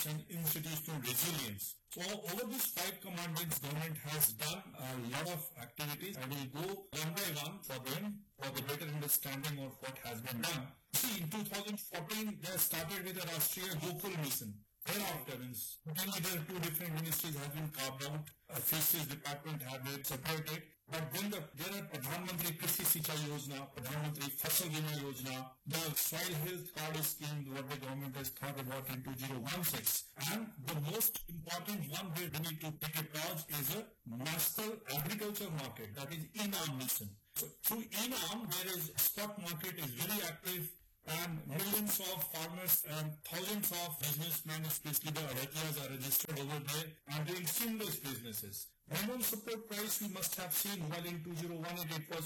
and institutional resilience. So over these 5 commandments, government has done a lot of activities. I will go one by one for them for the better understanding of what has been done. See, in 2014, they started with the Rashtriya Gokul Mission. Thereafter, there are 2 different ministries have been carved out. Fisheries department have been separated. But then there are Pradhan Mantri Krishi Sinchai Yojana, Pradhan Mantri Fasal Bima Yojana, the soil health card scheme what the government has thought about in 2016. And the most important one where we need to take a pause is a national agriculture market, that is ENAM mission. So through ENAM, there is spot market is very active, and millions of farmers and thousands of businessmen, especially the Arakias, are registered over there and doing seamless businesses. Minimum support price we must have seen while in 2018 it was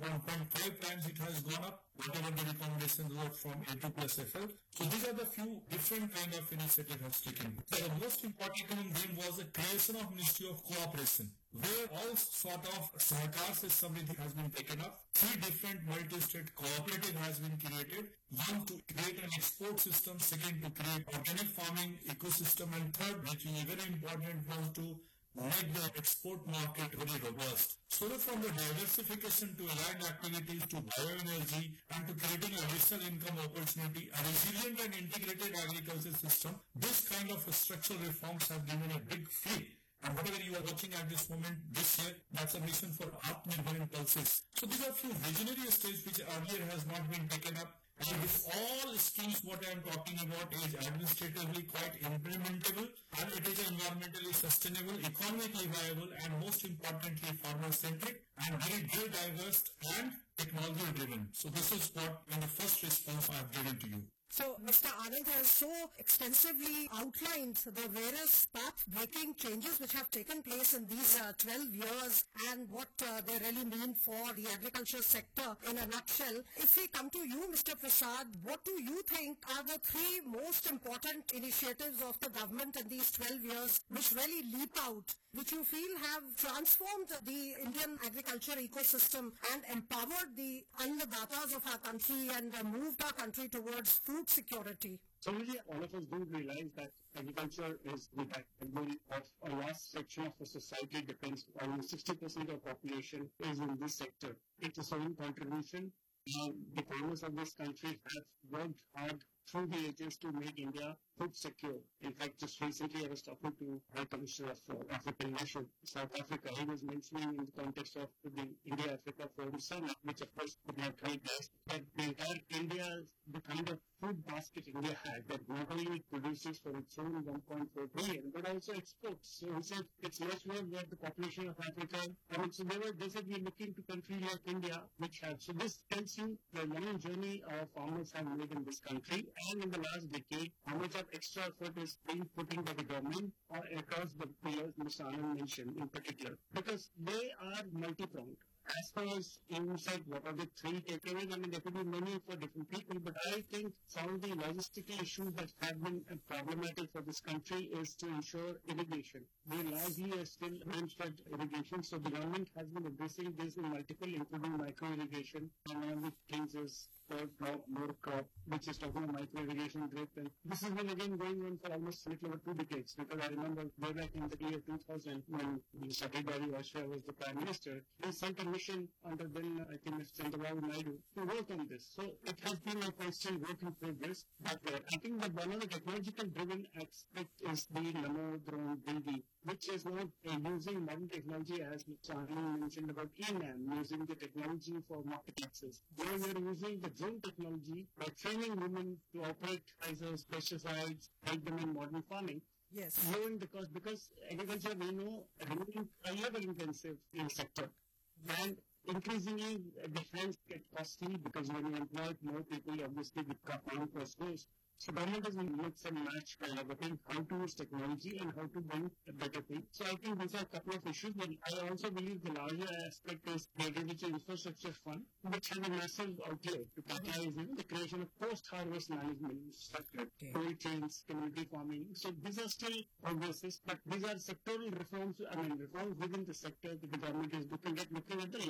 0.1.5 times it has gone up, whatever the recommendations were from A2 plus FL. So these are the few different kind of initiatives has taken. So the most important one then was the creation of Ministry of Cooperation, where all sort of Sahakar se Samriddhi has been taken up. 3 different multi-state cooperative has been created. One to create an export system, second to create organic farming ecosystem, and third, which is very important, was to make the export market very robust. So from the diversification to aligned activities to bioenergy and to creating additional income opportunity, a resilient and integrated agriculture system, this kind of structural reforms have given a big fleet. And whatever you are watching at this moment, this year, that's a mission for Atmanirbhar Impulses. So these are few visionary stages which earlier has not been taken up. And with all schemes what I am talking about is administratively quite implementable, and it is environmentally sustainable, economically viable, and most importantly farmer-centric and very diverse and technology-driven. So this is what in the first response I have given to you. So, Mr. Anand has so extensively outlined the various path-breaking changes which have taken place in these 12 years and what they really mean for the agriculture sector in a nutshell. If we come to you, Mr. Prasad, what do you think are the 3 most important initiatives of the government in these 12 years which really leap out, which you feel have transformed the Indian agriculture ecosystem and empowered the annadatas of our country and moved our country towards food security? So really, all of us do realize that agriculture is the backbone of a vast section of the society. Depends almost 60% of population is in this sector. It's a sovereign contribution. The farmers of this country have worked hard through the ages to make India food secure. In fact, just recently I was talking to High Commissioner of African Nation, South Africa. He was mentioning in the context of the India-Africa Forum Summit, which of course could not take place, that the entire India, the kind of food basket India had, that not only it produces for its own 1.4 billion, but also exports. So he said it's much more than the population of Africa. So they said we're looking to countries like India, which have. So this tells you the long journey our farmers have made in this country, and in the last decade, how much of extra effort is being put in by the government or across the pillars Mr. Anand mentioned in particular, because they are multi-pronged. As far as you said, what are the 3 takeaways? I mean, there could be many for different people, but I think some of the logistical issues that have been problematic for this country is to ensure irrigation. We largely are still rain-fed irrigation, so the government has been addressing this in multiple, including micro-irrigation, and one of the things is third crop, more crop, which is talking about micro-irrigation drip. And this has been again going on for almost a little over 2 decades, because I remember way back in the year 2000 when Atal Bihari Vajpayee was the Prime Minister, he sent a mission under then, I think, Mr. Chandrababu Naidu to work on this. So it has been a constant work in progress. But I think that one of the technological driven aspect is the Namo Drone Dindi, which is not using modern technology as Mr. Anand mentioned about ENAM, using the technology for market access. Where we are using the drone technology by training women to operate as pesticides, help them in modern farming. Yes. Lowering the cost, because agriculture, we know, remains a labor-intensive sector. And increasingly, the hands get costly because when you employ more people, obviously the cost goes. So government is in mix and match kind of a thing, how to use technology and how to bring a better thing. So I think these are a couple of issues, but I also believe the larger aspect is the agriculture infrastructure fund, which has a massive outlay to catalyze the creation of post-harvest management structure, cold chains, community farming. So these are still progresses, but these are sectoral reforms, reforms within the sector that the government is looking at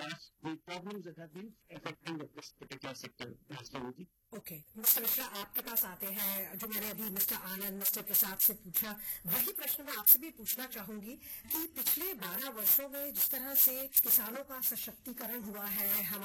the problems that have been affecting this particular sector. Okay mister Mishra, आपके पास आते हैं है जो मैंने अभी mister आनंद, mister प्रसाद से पूछा, वही प्रश्न मैं आपसे भी पूछना चाहूंगी कि पिछले 12 वर्षों में जिस तरह से किसानों का सशक्तिकरण हुआ है, हमारे